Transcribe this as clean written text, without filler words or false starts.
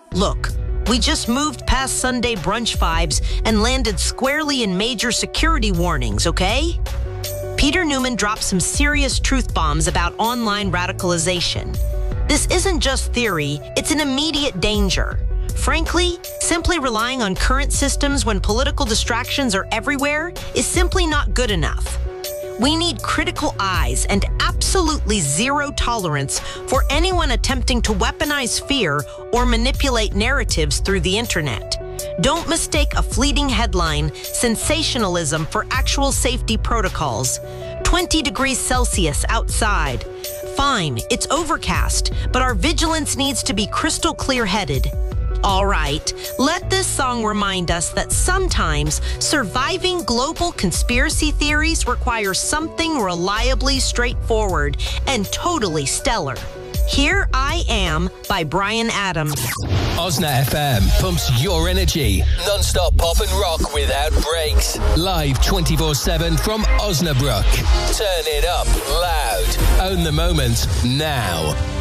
Look, we just moved past Sunday brunch vibes and landed squarely in major security warnings, okay? Peter Newman dropped some serious truth bombs about online radicalization. This isn't just theory, it's an immediate danger. Frankly, simply relying on current systems when political distractions are everywhere is simply not good enough. We need critical eyes and absolutely zero tolerance for anyone attempting to weaponize fear or manipulate narratives through the internet. Don't mistake a fleeting headline, sensationalism for actual safety protocols. 20 degrees Celsius outside. Fine, it's overcast, but our vigilance needs to be crystal clear-headed. All right, let this song remind us that sometimes surviving global conspiracy theories requires something reliably straightforward and totally stellar. Here I Am by Bryan Adams. Osna FM pumps your energy. Non-stop pop and rock without breaks. Live 24/7 from Osnabrück. Turn it up loud. Own the moment now.